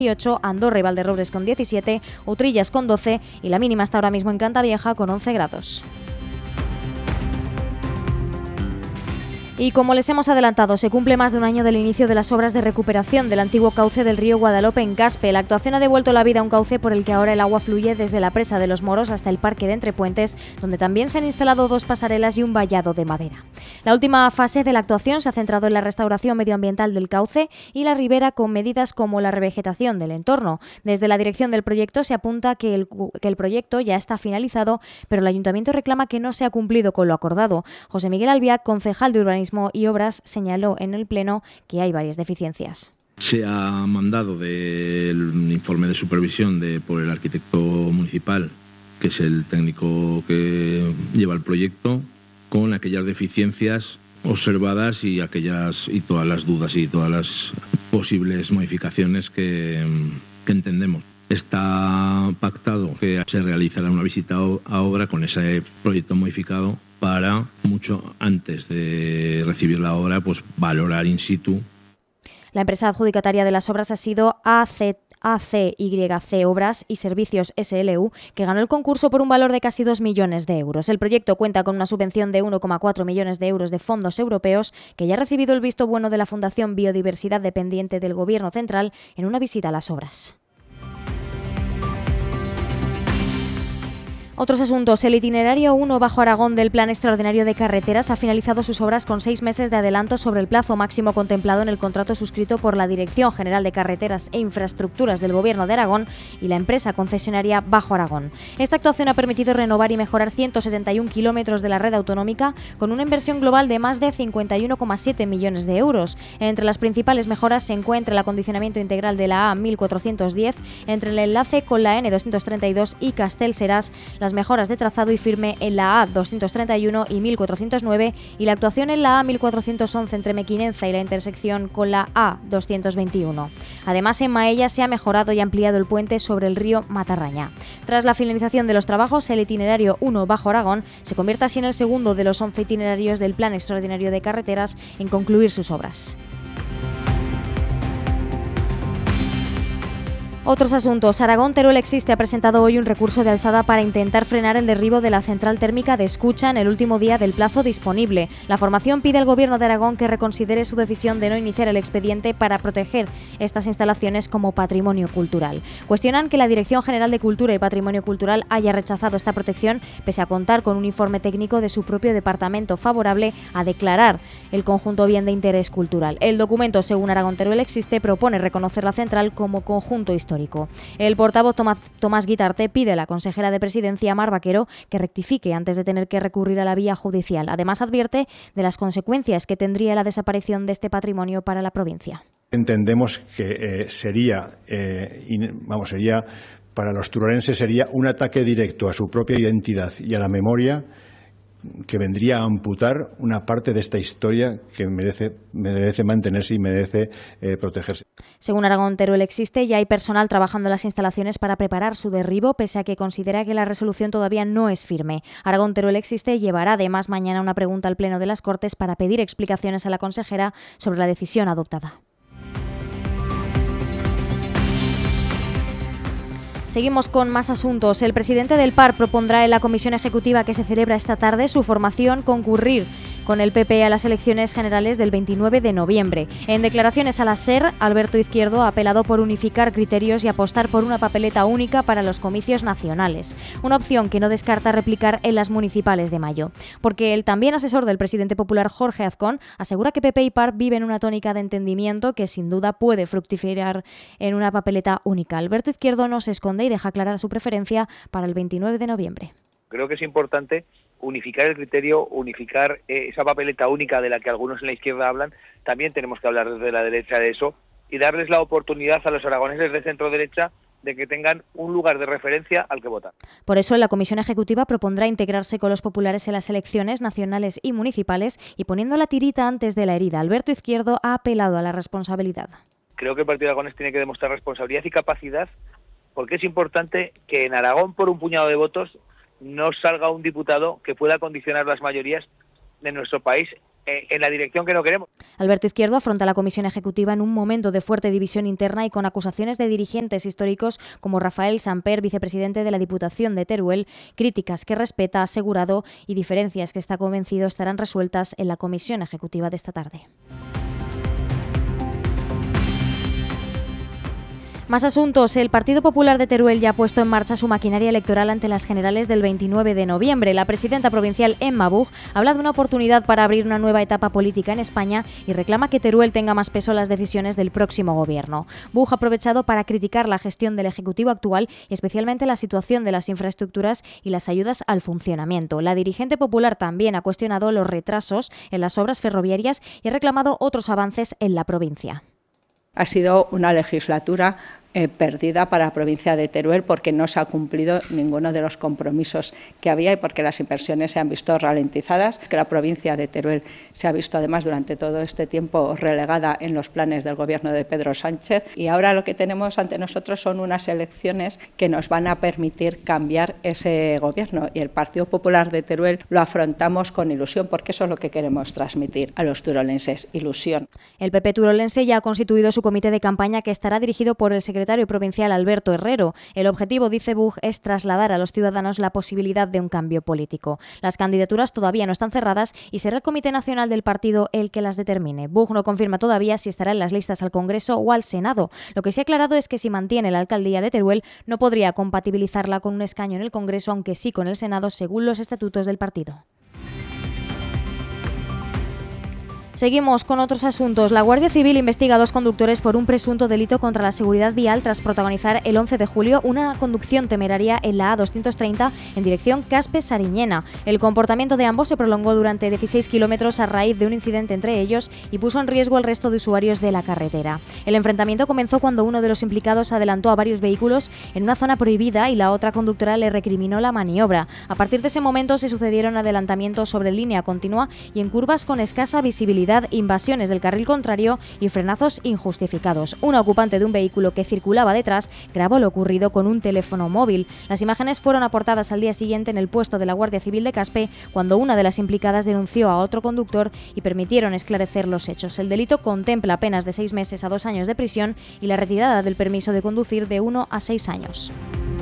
18, Andorra y Valderrobres con 17, Utrillas con 12 y la mínima está ahora mismo en Cantavieja con 11 grados. Y como les hemos adelantado, se cumple más de un año del inicio de las obras de recuperación del antiguo cauce del río Guadalope en Caspe. La actuación ha devuelto la vida a un cauce por el que ahora el agua fluye desde la presa de los Moros hasta el parque de Entrepuentes, donde también se han instalado 2 pasarelas y un vallado de madera. La última fase de la actuación se ha centrado en la restauración medioambiental del cauce y la ribera con medidas como la revegetación del entorno. Desde la dirección del proyecto se apunta que el proyecto ya está finalizado, pero el Ayuntamiento reclama que no se ha cumplido con lo acordado. José Miguel Albiac, concejal de Urbanismo y Obras, señaló en el Pleno que hay varias deficiencias. Se ha mandado del informe de supervisión por el arquitecto municipal, que es el técnico que lleva el proyecto, con aquellas deficiencias observadas y todas las dudas y todas las posibles modificaciones que entendemos. Está pactado que se realizará una visita a obra con ese proyecto modificado para, mucho antes de recibir la obra, pues valorar in situ. La empresa adjudicataria de las obras ha sido ACYC Obras y Servicios SLU, que ganó el concurso por un valor de casi 2 millones de euros. El proyecto cuenta con una subvención de 1,4 millones de euros de fondos europeos, que ya ha recibido el visto bueno de la Fundación Biodiversidad, dependiente del Gobierno Central, en una visita a las obras. Otros asuntos. El itinerario 1 Bajo Aragón del Plan Extraordinario de Carreteras ha finalizado sus obras con 6 meses de adelanto sobre el plazo máximo contemplado en el contrato suscrito por la Dirección General de Carreteras e Infraestructuras del Gobierno de Aragón y la empresa concesionaria Bajo Aragón. Esta actuación ha permitido renovar y mejorar 171 kilómetros de la red autonómica con una inversión global de más de 51,7 millones de euros. Entre las principales mejoras se encuentra el acondicionamiento integral de la A1410 entre el enlace con la N232 y Castellseràs, las mejoras de trazado y firme en la A231 y 1409 y la actuación en la A1411 entre Mequinenza y la intersección con la A221. Además, en Maella se ha mejorado y ampliado el puente sobre el río Matarraña. Tras la finalización de los trabajos, el itinerario 1 Bajo Aragón se convierte así en el segundo de los 11 itinerarios del Plan Extraordinario de Carreteras en concluir sus obras. Otros asuntos. Aragón Teruel Existe ha presentado hoy un recurso de alzada para intentar frenar el derribo de la central térmica de Escucha en el último día del plazo disponible. La formación pide al Gobierno de Aragón que reconsidere su decisión de no iniciar el expediente para proteger estas instalaciones como patrimonio cultural. Cuestionan que la Dirección General de Cultura y Patrimonio Cultural haya rechazado esta protección pese a contar con un informe técnico de su propio departamento favorable a declarar el conjunto bien de interés cultural. El documento, según Aragón Teruel Existe, propone reconocer la central como conjunto histórico. El portavoz Tomás Guitarte pide a la consejera de Presidencia, Mar Vaquero, que rectifique antes de tener que recurrir a la vía judicial. Además, advierte de las consecuencias que tendría la desaparición de este patrimonio para la provincia. Entendemos que sería para los turolenses sería un ataque directo a su propia identidad y a la memoria, que vendría a amputar una parte de esta historia que merece mantenerse y merece protegerse. Según Aragón Teruel Existe, ya hay personal trabajando en las instalaciones para preparar su derribo, pese a que considera que la resolución todavía no es firme. Aragón Teruel Existe llevará además mañana una pregunta al Pleno de las Cortes para pedir explicaciones a la consejera sobre la decisión adoptada. Seguimos con más asuntos. El presidente del PAR propondrá en la comisión ejecutiva que se celebra esta tarde su formación concurrir con el PP a las elecciones generales del 29 de noviembre. En declaraciones a la SER, Alberto Izquierdo ha apelado por unificar criterios y apostar por una papeleta única para los comicios nacionales, una opción que no descarta replicar en las municipales de mayo. Porque el también asesor del presidente popular Jorge Azcón asegura que PP y PAR viven una tónica de entendimiento que sin duda puede fructificar en una papeleta única. Alberto Izquierdo no se esconde y deja clara su preferencia para el 29 de noviembre. Creo que es importante unificar el criterio, unificar esa papeleta única de la que algunos en la izquierda hablan. También tenemos que hablar desde la derecha de eso y darles la oportunidad a los aragoneses de centro-derecha de que tengan un lugar de referencia al que votar. Por eso, la Comisión Ejecutiva propondrá integrarse con los populares en las elecciones nacionales y municipales y poniendo la tirita antes de la herida. Alberto Izquierdo ha apelado a la responsabilidad. Creo que el Partido Aragonés tiene que demostrar responsabilidad y capacidad, porque es importante que en Aragón, por un puñado de votos, no salga un diputado que pueda condicionar las mayorías de nuestro país en la dirección que no queremos. Alberto Izquierdo afronta la comisión ejecutiva en un momento de fuerte división interna y con acusaciones de dirigentes históricos como Rafael Samper, vicepresidente de la Diputación de Teruel, críticas que respeta, ha asegurado, y diferencias que está convencido estarán resueltas en la comisión ejecutiva de esta tarde. Más asuntos. El Partido Popular de Teruel ya ha puesto en marcha su maquinaria electoral ante las generales del 29 de noviembre. La presidenta provincial, Emma Buch, habla de una oportunidad para abrir una nueva etapa política en España y reclama que Teruel tenga más peso en las decisiones del próximo gobierno. Buch ha aprovechado para criticar la gestión del Ejecutivo actual y especialmente la situación de las infraestructuras y las ayudas al funcionamiento. La dirigente popular también ha cuestionado los retrasos en las obras ferroviarias y ha reclamado otros avances en la provincia. Ha sido una legislatura perdida para la provincia de Teruel porque no se ha cumplido ninguno de los compromisos que había y porque las inversiones se han visto ralentizadas, que la provincia de Teruel se ha visto además durante todo este tiempo relegada en los planes del gobierno de Pedro Sánchez, y ahora lo que tenemos ante nosotros son unas elecciones que nos van a permitir cambiar ese gobierno, y el Partido Popular de Teruel lo afrontamos con ilusión porque eso es lo que queremos transmitir a los turolenses, ilusión. El PP turolense ya ha constituido su comité de campaña, que estará dirigido por el secretario provincial Alberto Herrero. El objetivo, dice Buch, es trasladar a los ciudadanos la posibilidad de un cambio político. Las candidaturas todavía no están cerradas y será el Comité Nacional del partido el que las determine. Buch no confirma todavía si estará en las listas al Congreso o al Senado. Lo que sí ha aclarado es que si mantiene la alcaldía de Teruel no podría compatibilizarla con un escaño en el Congreso, aunque sí con el Senado, según los estatutos del partido. Seguimos con otros asuntos. La Guardia Civil investiga a 2 conductores por un presunto delito contra la seguridad vial tras protagonizar el 11 de julio una conducción temeraria en la A230 en dirección Caspe-Sariñena. El comportamiento de ambos se prolongó durante 16 kilómetros a raíz de un incidente entre ellos y puso en riesgo al resto de usuarios de la carretera. El enfrentamiento comenzó cuando uno de los implicados adelantó a varios vehículos en una zona prohibida y la otra conductora le recriminó la maniobra. A partir de ese momento se sucedieron adelantamientos sobre línea continua y en curvas con escasa visibilidad, invasiones del carril contrario y frenazos injustificados. Un ocupante de un vehículo que circulaba detrás grabó lo ocurrido con un teléfono móvil. Las imágenes fueron aportadas al día siguiente en el puesto de la Guardia Civil de Caspe, cuando una de las implicadas denunció a otro conductor y permitieron esclarecer los hechos. El delito contempla penas de 6 meses a 2 años de prisión y la retirada del permiso de conducir de 1 a 6 años.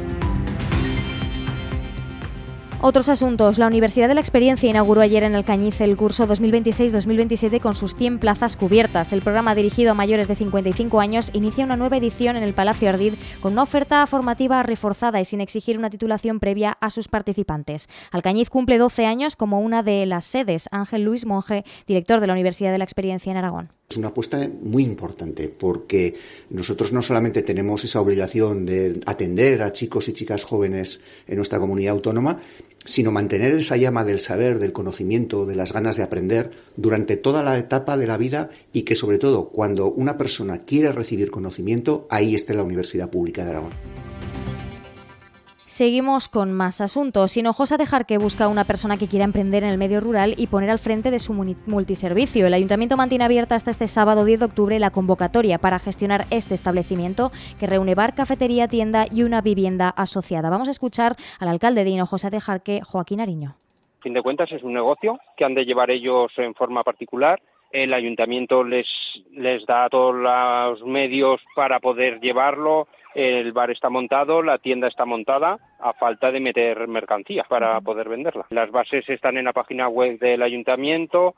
Otros asuntos. La Universidad de la Experiencia inauguró ayer en Alcañiz el curso 2026-2027 con sus 100 plazas cubiertas. El programa, dirigido a mayores de 55 años, inicia una nueva edición en el Palacio Ardid con una oferta formativa reforzada y sin exigir una titulación previa a sus participantes. Alcañiz cumple 12 años como una de las sedes. Ángel Luis Monge, director de la Universidad de la Experiencia en Aragón. Es una apuesta muy importante porque nosotros no solamente tenemos esa obligación de atender a chicos y chicas jóvenes en nuestra comunidad autónoma, sino mantener esa llama del saber, del conocimiento, de las ganas de aprender durante toda la etapa de la vida, y que sobre todo cuando una persona quiere recibir conocimiento, ahí esté la Universidad Pública de Aragón. Seguimos con más asuntos. Hinojosa de Jarque busca a una persona que quiera emprender en el medio rural y poner al frente de su multiservicio. El Ayuntamiento mantiene abierta hasta este sábado 10 de octubre la convocatoria para gestionar este establecimiento, que reúne bar, cafetería, tienda y una vivienda asociada. Vamos a escuchar al alcalde de Hinojosa de Jarque, Joaquín Ariño. A fin de cuentas es un negocio que han de llevar ellos en forma particular. El ayuntamiento les da todos los medios para poder llevarlo. El bar está montado, la tienda está montada, a falta de meter mercancía para poder venderla. Las bases están en la página web del ayuntamiento.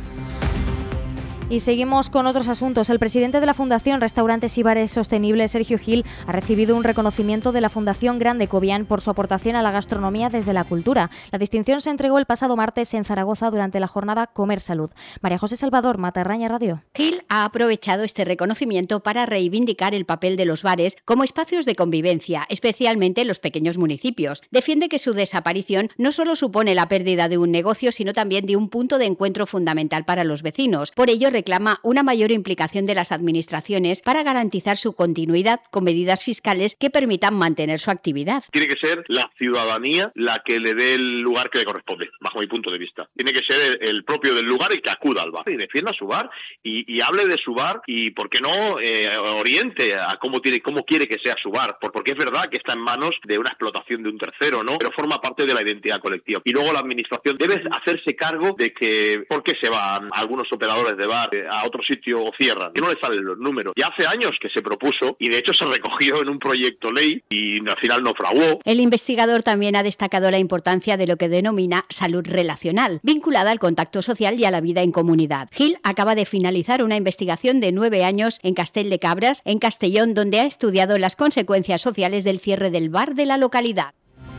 Y seguimos con otros asuntos. El presidente de la Fundación Restaurantes y Bares Sostenibles, Sergio Gil, ha recibido un reconocimiento de la Fundación Grande Cobian por su aportación a la gastronomía desde la cultura. La distinción se entregó el pasado martes en Zaragoza durante la jornada Comer Salud. María José Salvador, Matarraña Radio. Gil ha aprovechado este reconocimiento para reivindicar el papel de los bares como espacios de convivencia, especialmente en los pequeños municipios. Defiende que su desaparición no solo supone la pérdida de un negocio, sino también de un punto de encuentro fundamental para los vecinos. Por ello, reclama una mayor implicación de las administraciones para garantizar su continuidad con medidas fiscales que permitan mantener su actividad. Tiene que ser la ciudadanía la que le dé el lugar que le corresponde, bajo mi punto de vista. Tiene que ser el propio del lugar el que acuda al bar y defienda su bar y hable de su bar y, ¿por qué no, oriente a cómo quiere que sea su bar? Porque es verdad que está en manos de una explotación de un tercero, ¿no? Pero forma parte de la identidad colectiva. Y luego la administración debe hacerse cargo de que ¿por qué se van algunos operadores de bar a otro sitio o cierran? Que no les salen los números. Ya hace años que se propuso y de hecho se recogió en un proyecto ley y al final no fraguó. El investigador también ha destacado la importancia de lo que denomina salud relacional, vinculada al contacto social y a la vida en comunidad. Gil acaba de finalizar una investigación de 9 años en Castell de Cabras, en Castellón, donde ha estudiado las consecuencias sociales del cierre del bar de la localidad.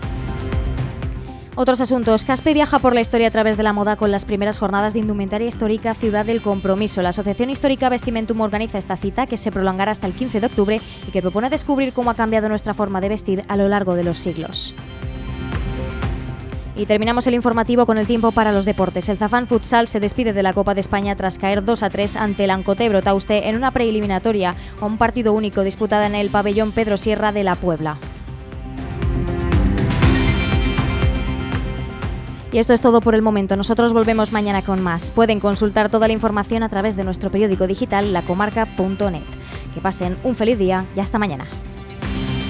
Otros asuntos. Caspe viaja por la historia a través de la moda con las primeras jornadas de indumentaria histórica Ciudad del Compromiso. La Asociación Histórica Vestimentum organiza esta cita que se prolongará hasta el 15 de octubre y que propone descubrir cómo ha cambiado nuestra forma de vestir a lo largo de los siglos. Y terminamos el informativo con el tiempo para los deportes. El Zafán Futsal se despide de la Copa de España tras caer 2-3 ante el Ancotebro Tauste en una preeliminatoria a un partido único disputada en el pabellón Pedro Sierra de la Puebla. Y esto es todo por el momento. Nosotros volvemos mañana con más. Pueden consultar toda la información a través de nuestro periódico digital lacomarca.net. Que pasen un feliz día y hasta mañana.